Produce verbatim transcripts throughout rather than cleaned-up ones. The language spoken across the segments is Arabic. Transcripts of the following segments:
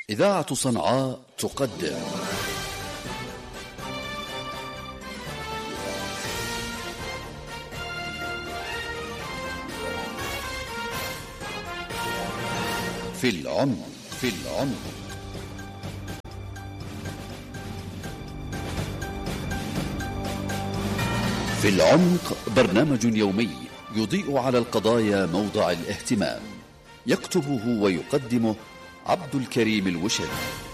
إذاعة صنعاء تقدم في العمق في العمق في العمق برنامج يومي يضيء على القضايا موضع الاهتمام، يكتبه ويقدمه عبد الكريم الوشري.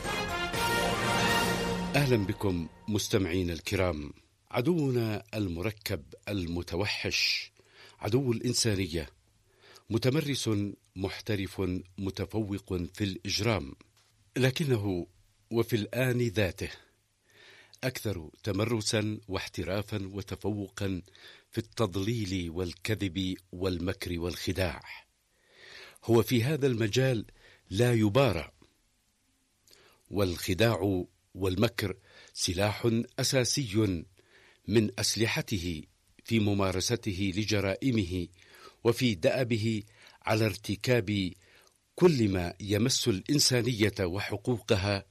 أهلا بكم مستمعين الكرام. عدونا المركب المتوحش، عدو الإنسانية، متمرس محترف متفوق في الإجرام، لكنه وفي الآن ذاته أكثر تمرسا واحترافا وتفوقا في التضليل والكذب والمكر والخداع. هو في هذا المجال لا يبارى، والخداع والمكر سلاح أساسي من أسلحته في ممارسته لجرائمه وفي دأبه على ارتكاب كل ما يمس الإنسانية وحقوقها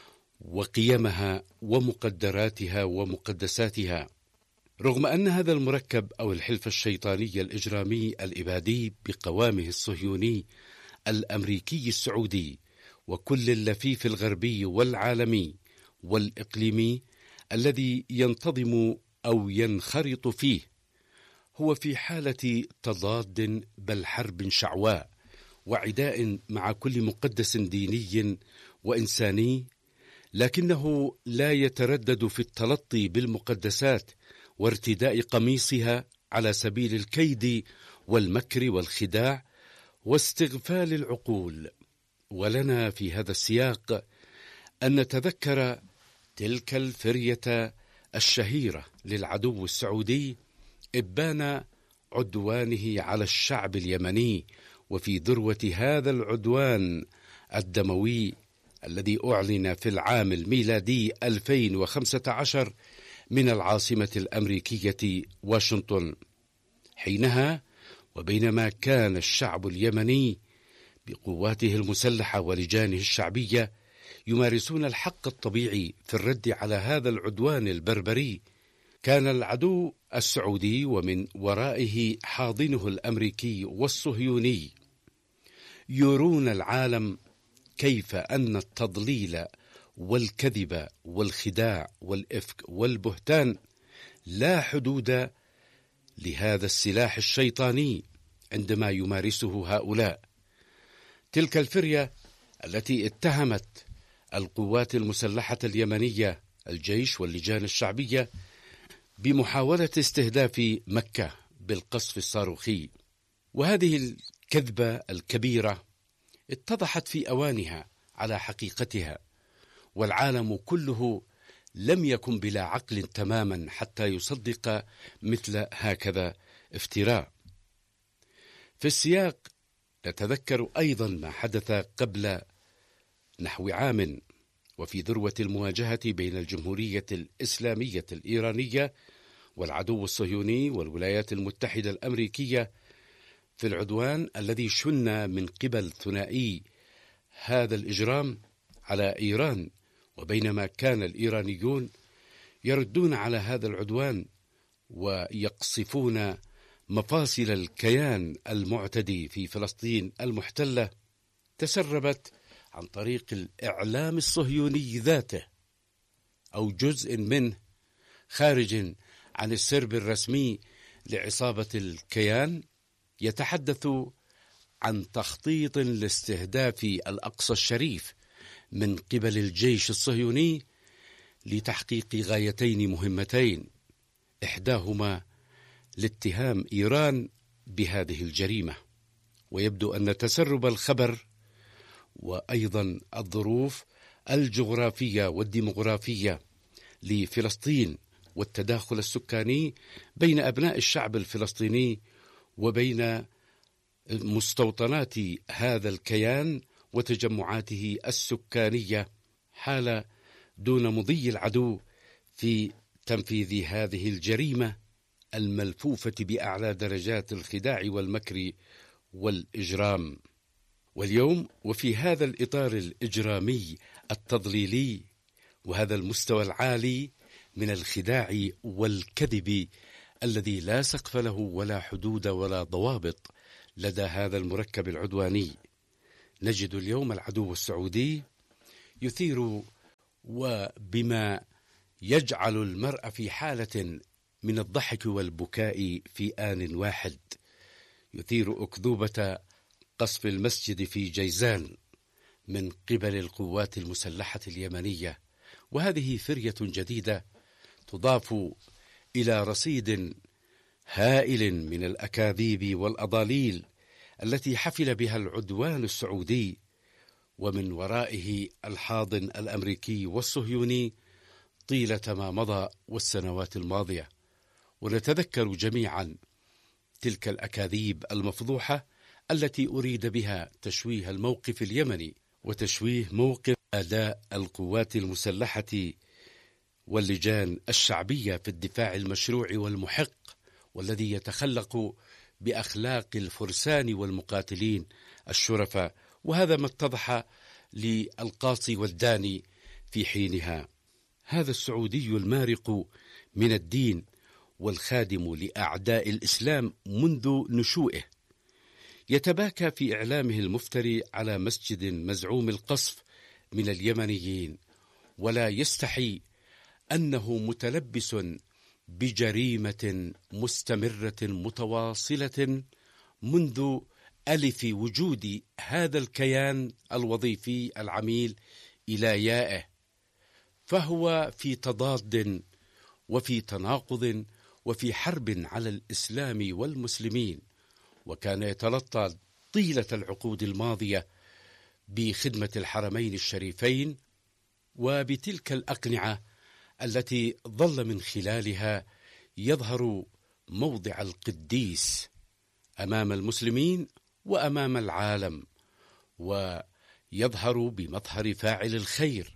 وقيمها ومقدراتها ومقدساتها. رغم أن هذا المركب أو الحلف الشيطاني الإجرامي الإبادي بقوامه الصهيوني الأمريكي السعودي وكل اللفيف الغربي والعالمي والإقليمي الذي ينتظم أو ينخرط فيه هو في حالة تضاد بل حرب شعواء وعداء مع كل مقدس ديني وإنساني، لكنه لا يتردد في التلطي بالمقدسات وارتداء قميصها على سبيل الكيد والمكر والخداع واستغفال العقول. ولنا في هذا السياق أن نتذكر تلك الفرية الشهيرة للعدو السعودي إبان عدوانه على الشعب اليمني، وفي ذروة هذا العدوان الدموي الذي أعلن في العام الميلادي ألفين وخمسة عشر من العاصمة الأمريكية واشنطن. حينها وبينما كان الشعب اليمني بقواته المسلحة ولجانه الشعبية يمارسون الحق الطبيعي في الرد على هذا العدوان البربري، كان العدو السعودي ومن ورائه حاضنه الأمريكي والصهيوني يرون العالم كيف أن التضليل والكذب والخداع والإفك والبهتان لا حدود لهذا السلاح الشيطاني عندما يمارسه هؤلاء. تلك الفرية التي اتهمت القوات المسلحة اليمنية الجيش واللجان الشعبية بمحاولة استهداف مكة بالقصف الصاروخي، وهذه الكذبة الكبيرة اتضحت في أوانها على حقيقتها، والعالم كله لم يكن بلا عقل تماما حتى يصدق مثل هكذا افتراء. في السياق نتذكر أيضا ما حدث قبل نحو عام وفي ذروة المواجهة بين الجمهورية الإسلامية الإيرانية والعدو الصهيوني والولايات المتحدة الأمريكية في العدوان الذي شن من قبل ثنائي هذا الإجرام على إيران. وبينما كان الإيرانيون يردون على هذا العدوان ويقصفون مفاصل الكيان المعتدي في فلسطين المحتلة، تسربت عن طريق الإعلام الصهيوني ذاته أو جزء منه خارج عن السرب الرسمي لعصابة الكيان يتحدث عن تخطيط لاستهداف الأقصى الشريف من قبل الجيش الصهيوني لتحقيق غايتين مهمتين، إحداهما لاتهام إيران بهذه الجريمة. ويبدو أن تسرب الخبر وأيضا الظروف الجغرافية والديمغرافية لفلسطين والتداخل السكاني بين أبناء الشعب الفلسطيني وبين مستوطنات هذا الكيان وتجمعاته السكانية حال دون مضي العدو في تنفيذ هذه الجريمة الملفوفة بأعلى درجات الخداع والمكر والإجرام. واليوم وفي هذا الإطار الإجرامي التضليلي وهذا المستوى العالي من الخداع والكذب الذي لا سقف له ولا حدود ولا ضوابط لدى هذا المركب العدواني، نجد اليوم العدو السعودي يثير وبما يجعل المرء في حالة من الضحك والبكاء في آن واحد، يثير أكذوبة قصف المسجد في جيزان من قبل القوات المسلحة اليمنية، وهذه فرية جديدة تضاف إلى رصيد هائل من الأكاذيب والأضاليل التي حفل بها العدوان السعودي ومن ورائه الحاضن الأمريكي والصهيوني طيلة ما مضى والسنوات الماضية. ونتذكر جميعا تلك الأكاذيب المفضوحة التي أريد بها تشويه الموقف اليمني وتشويه موقف أداء القوات المسلحة واللجان الشعبية في الدفاع المشروع والمحق والذي يتخلق بأخلاق الفرسان والمقاتلين الشرفاء، وهذا ما اتضح للقاصي والداني في حينها. هذا السعودي المارق من الدين والخادم لأعداء الإسلام منذ نشوئه يتباكى في إعلامه المفتري على مسجد مزعوم القصف من اليمنيين، ولا يستحي أنه متلبس بجريمة مستمرة متواصلة منذ ألف وجود هذا الكيان الوظيفي العميل إلى يائه، فهو في تضاد وفي تناقض وفي حرب على الإسلام والمسلمين، وكان يتلطى طيلة العقود الماضية بخدمة الحرمين الشريفين وبتلك الأقنعة التي ظل من خلالها يظهر موضع القديس أمام المسلمين وأمام العالم، ويظهر بمظهر فاعل الخير.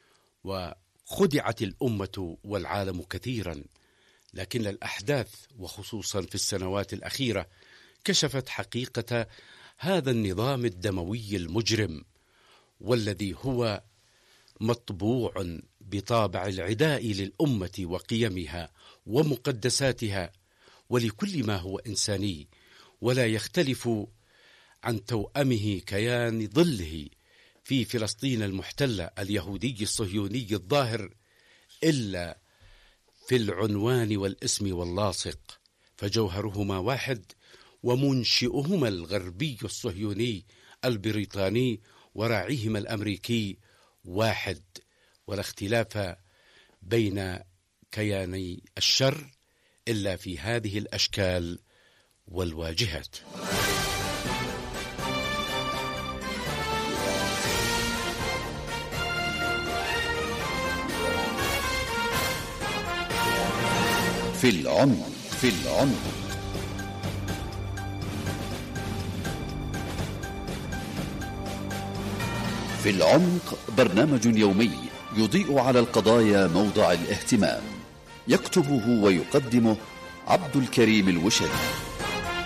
وخدعت الأمة والعالم كثيرا، لكن الأحداث وخصوصا في السنوات الأخيرة كشفت حقيقة هذا النظام الدموي المجرم، والذي هو مطبوع بطابع العداء للأمة وقيمها ومقدساتها ولكل ما هو إنساني، ولا يختلف عن توأمه كيان ظله في فلسطين المحتلة اليهودي الصهيوني الظاهر إلا في العنوان والاسم واللاصق، فجوهرهما واحد ومنشئهما الغربي الصهيوني البريطاني وراعيهما الأمريكي واحد، ولا اختلاف بين كياني الشر إلا في هذه الأشكال والواجهات. في العمق في العمق في العمق برنامج يومي يضيء على القضايا موضع الاهتمام، يكتبه ويقدمه عبد الكريم الوشري.